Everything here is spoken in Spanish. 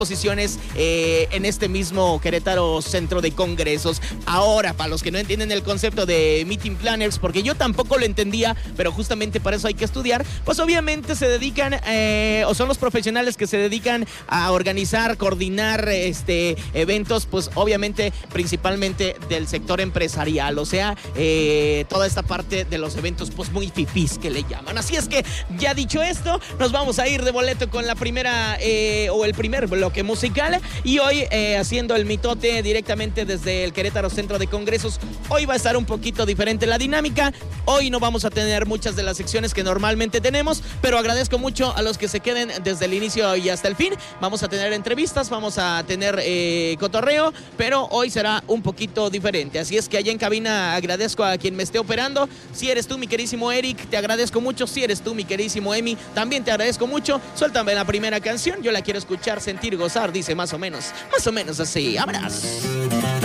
posiciones en este mismo Querétaro Centro de Congresos. Ahora, para los que no entienden el concepto de meeting planners, porque yo tampoco lo entendía, pero justamente para eso hay que estudiar, pues obviamente se dedican o son los profesionales que se dedican a organizar, coordinar eventos, pues obviamente principalmente del sector empresarial, o sea, toda esta parte de los eventos pues muy fifís que le llaman. Así es que ya dicho esto, nos vamos a ir de boleto con la primera o el primer bloque musical, y hoy haciendo el mitote directamente desde el Querétaro Centro de Congresos. Hoy va a estar un poquito diferente la dinámica. Hoy no vamos a tener muchas de las secciones que normalmente tenemos, pero agradezco mucho a los que se queden desde el inicio y hasta el fin. Vamos a tener entrevistas, vamos a tener cotorreo, pero hoy será un poquito diferente. Así es que allá en cabina agradezco a quien me esté operando. Si eres tú, mi querísimo Eric, te agradezco mucho. Si eres tú, mi querísimo Emi, también te agradezco mucho. Suéltame la primera canción, yo la quiero escuchar, sentir, gozar, dice más o menos así. Abrazo.